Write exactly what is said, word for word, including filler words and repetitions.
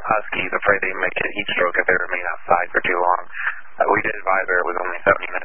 huskies afraid they might get heat stroke if they remain outside for too long. Uh, we did advise her it was only seventy-nine